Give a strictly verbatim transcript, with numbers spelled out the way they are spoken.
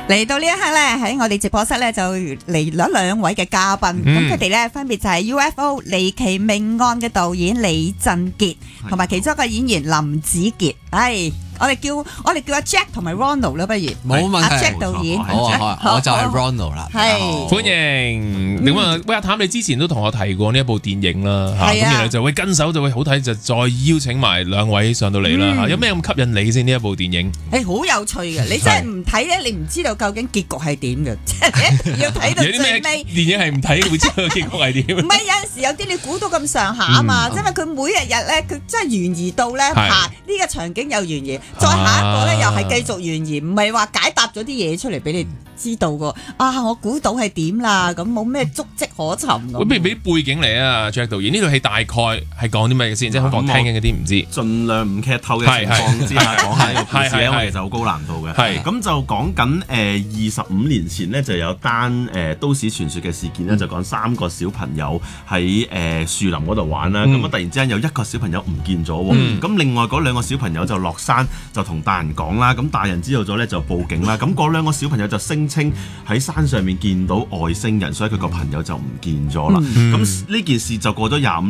嚟到呢一刻咧，喺我哋直播室咧就嚟咗兩位嘅嘉賓，咁佢哋咧分別就係 U F O 離奇命案嘅導演李振傑，同埋其中一個演員林子傑。係我哋叫我哋叫阿 Jack 同埋 Ronald 啦，不如冇問題。 阿 Jack 導演， 好啊，我就係 Ronald 啦。 係歡迎。咁啊，喂阿譚，你之前都同我提過呢一部電影啦，嚇咁然後就會跟手就會好睇，就再邀請埋兩位上到嚟啦嚇。有咩咁吸引你先呢一部電影？ 誒好有趣嘅，你真係唔睇咧，你唔知道究竟結局係點嘅，即係要睇到最尾。 有啲咩電影係唔睇會知道結局係點？ 唔係有陣時有啲你估到咁上下啊嘛，因為佢每日日咧，佢真係懸疑到咧，拍呢個場景有懸疑，再下一個咧又係繼續懸疑，唔係話解答咗啲嘢出嚟俾你知道嘅。啊，我估到係點啦，咁冇咩足跡可尋咁。 不如俾背景嚟啊 ，Jack 導演，呢套戲大概係講啲咩嘅先？即係香港聽緊嗰啲唔知。 盡量唔劇透嘅情況之下講下個故事咧，因為其實好高難度嘅。係咁就講緊誒二十五年前呢，就有單誒都市傳說嘅事件咧，就講三個小朋友喺誒樹林嗰度玩啦，咁啊突然之間有一個小朋友唔見咗喎，咁另外嗰兩個小朋友就落山就同大人講啦，咁大人知道咗咧就報警啦，咁嗰兩個小朋友就聲稱喺山上面見到外星人，所以佢個朋友就唔見咗啦。咁呢件事就過咗廿五